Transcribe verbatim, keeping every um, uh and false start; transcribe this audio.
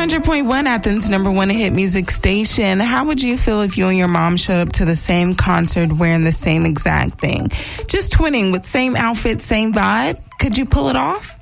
hundred point one, Athens' number one hit music station. How would you feel if you and your mom showed up to the same concert wearing the same exact thing? Just twinning with same outfit, same vibe? Could you pull it off?